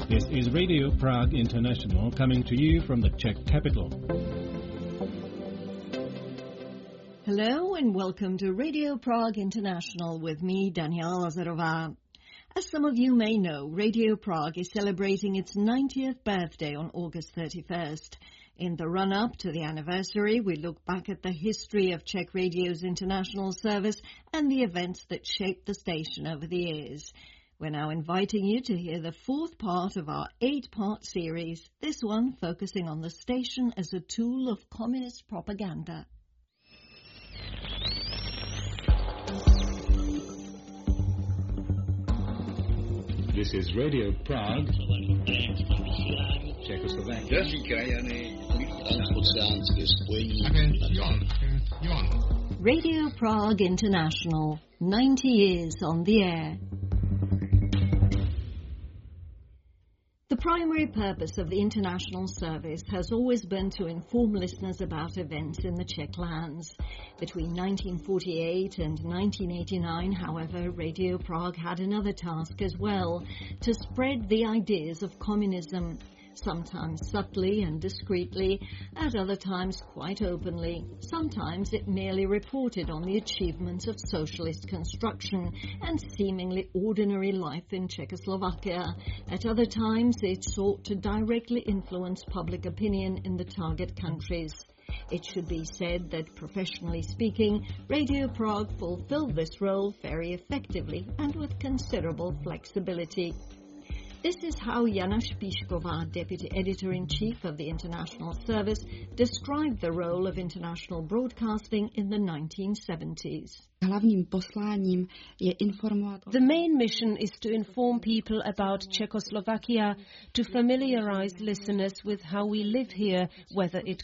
This is Radio Prague International coming to you from the Czech capital. Hello and welcome to Radio Prague International with me, Daniela Lazarová. As some of you may know, Radio Prague is celebrating its 90th birthday on August 31st. In the run-up to the anniversary, we look back at the history of Czech Radio's international service and the events that shaped the station over the years. We're now inviting you to hear the fourth part of our 8-part series, this one focusing on the station as a tool of communist propaganda. This is Radio Prague, Czechoslovakia. Radio Prague International, 90 years on the air. The primary purpose of the international service has always been to inform listeners about events in the Czech lands. Between 1948 and 1989, however, Radio Prague had another task as well, to spread the ideas of communism, sometimes subtly and discreetly, at other times quite openly. Sometimes it merely reported on the achievements of socialist construction and seemingly ordinary life in Czechoslovakia. At other times it sought to directly influence public opinion in the target countries. It should be said that, professionally speaking, Radio Prague fulfilled this role very effectively and with considerable flexibility. This is how Jana Špišková, Deputy Editor-in-Chief of the International Service, described the role of international broadcasting in the 1970s. The main mission is to inform people about Czechoslovakia, to familiarize listeners with how we live here, whether it